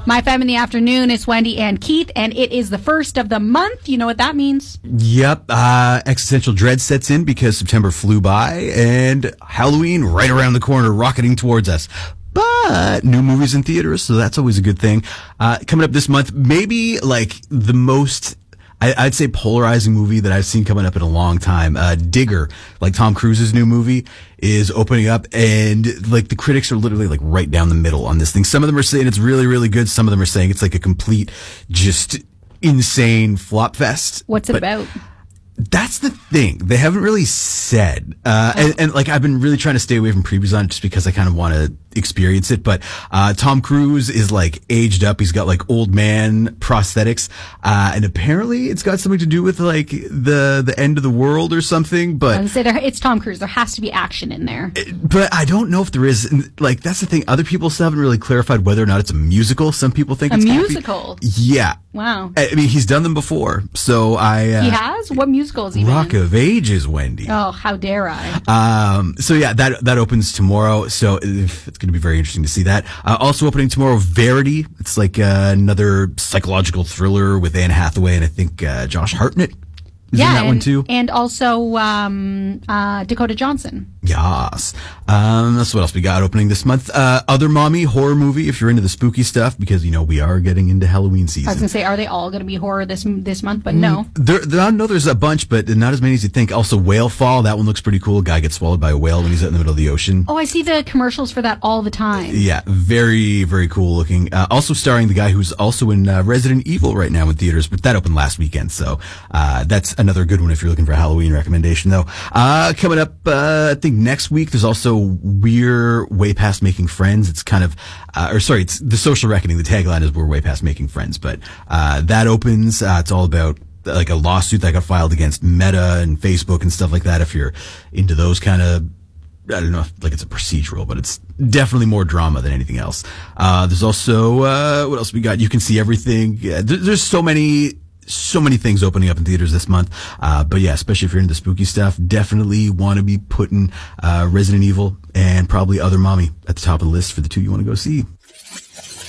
My Femme in the Afternoon is Wendy and Keith, and it is the first of the month. You know what that means? Yep. Existential dread sets in because September flew by and Halloween right around the corner, rocketing towards us. But new movies in theaters, so that's always a good thing. Coming up this month, maybe like the most, I'd say, polarizing movie that I've seen coming up in a long time. Digger, like Tom Cruise's new movie, is opening up, and like the critics are literally like right down the middle on this thing. Some of them are saying it's really, really good. Some of them are saying it's like a complete, just insane flop fest. What's it about? That's the thing. They haven't really said. And like I've been really trying to stay away from previews on it just because I kind of want to experience it. But Tom Cruise is like aged up. He's got like old man prosthetics. And apparently it's got something to do with like the end of the world or something. But I would say it's Tom Cruise. There has to be action in there. But I don't know if there is. Like that's the thing. Other people still haven't really clarified whether or not it's a musical. Some people think it's a musical. Yeah. Wow. I mean, he's done them before. So he has? What musical is he Rock in? of Ages, Wendy. Oh, how dare I? So yeah, that opens tomorrow. So it's going to be very interesting to see that. Also opening tomorrow, Verity. It's like another psychological thriller with Anne Hathaway and I think Josh Hartnett is in that one too. And also Dakota Johnson. Yes. That's what else we got opening this month. Other Mommy, horror movie, if you're into the spooky stuff, because, you know, we are getting into Halloween season. I was going to say, are they all going to be horror this month? But no. I know there's a bunch, but not as many as you think. Also, Whale Fall, that one looks pretty cool. A guy gets swallowed by a whale when he's out in the middle of the ocean. Oh, I see the commercials for that all the time. Yeah, very, very cool looking. Also starring the guy who's also in Resident Evil right now in theaters, but that opened last weekend, so that's another good one if you're looking for a Halloween recommendation, though. Coming up, I think next week, there's also We're Way Past Making Friends. It's kind of, it's The Social Reckoning. The tagline is We're Way Past Making Friends, but that opens. It's all about like a lawsuit that got filed against Meta and Facebook and stuff like that. If you're into those kind of, I don't know if like it's a procedural, but it's definitely more drama than anything else. There's also, what else we got? You Can See Everything. There's so many things opening up in theaters this month. But yeah, especially if you're into the spooky stuff, definitely want to be putting Resident Evil and probably Other Mommy at the top of the list for the two you want to go see.